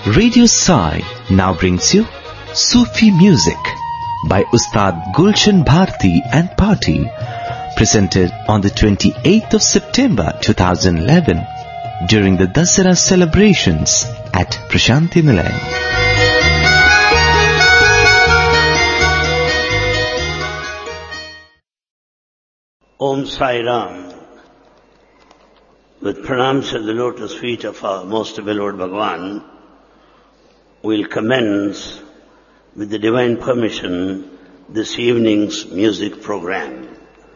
Radio Sai now brings you Sufi Music by Ustad Gulshan Bharti and Party, presented on the 28th of September 2011 during the Dasara celebrations at Prashanti Nilayam. Om Sai Ram. With pranams at the lotus feet of our most beloved Bhagavan, we'll commence with the divine permission this evening's music program.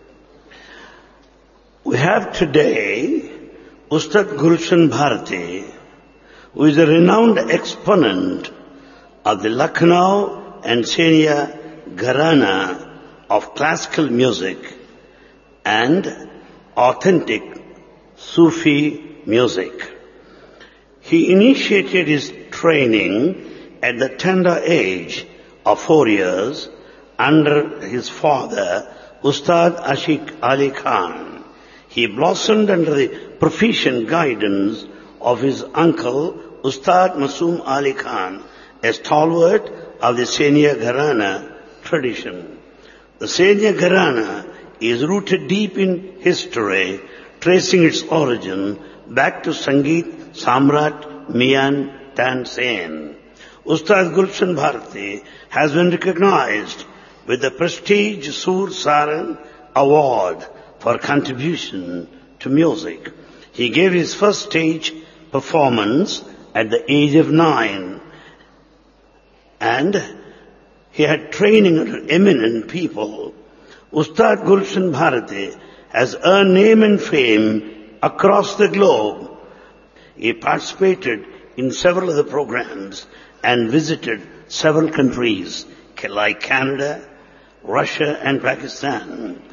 We have today Ustad Gulshan Bharti, who is a renowned exponent of the Lucknow and Senia Gharana of classical music and authentic Sufi music. He initiated his training at the tender age of 4 years under his father, Ustad Ashiq Ali Khan. He blossomed under the proficient guidance of his uncle, Ustad Masoom Ali Khan, a stalwart of the Senia Gharana tradition. The Senia Gharana is rooted deep in history, tracing its origin back to Sangeet Samrat Mian Tansen. Ustad Gulshan Bharti has been recognized with the prestige Sur Saran Award for contribution to music. He gave his first stage performance at the age of 9, and he had training under eminent people. Ustad Gulshan Bharti has earned name and fame across the globe. He participated in several of the programs and visited several countries like Canada, Russia and Pakistan.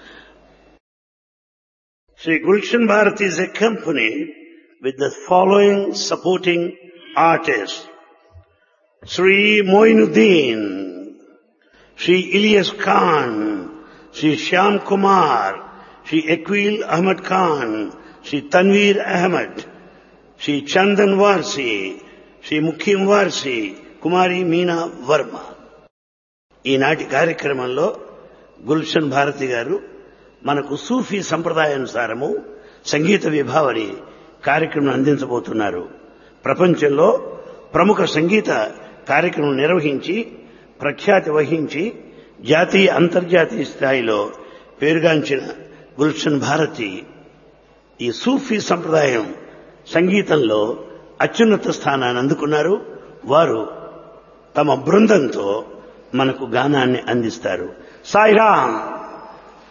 Sri Gulshan Bharti is accompanied with the following supporting artists: Sri Moinuddin, Sri Ilyas Khan, Sri Shyam Kumar, Sri Aqil Ahmad Khan, Sri Tanveer Ahmed, Sri Chandan Varsi, Sri Mukhim Varsi, Kumari Meena Verma. ఈనాటి కార్యక్రమంలో గుల్షన్ భారతి గారు మనకు సూఫీ సంప్రదాయానుసారము సంగీత విభావరి కార్యక్రమం అందించబోతున్నారు. ప్రపంచంలో ప్రముఖ సంగీత కార్యక్రమం నిర్వహించి ప్రఖ్యాతి వహించి జాతీయ అంతర్జాతీయ స్థాయిలో పేరుగాంచిన గుల్షన్ భారతి ఈ సూఫీ సంప్రదాయం సంగీతంలో అత్యున్నత స్థానాన్ని అందుకున్నారు. వారు తమ బృందంతో మనకు గానాన్ని అందిస్తారు. సాయిరామ్.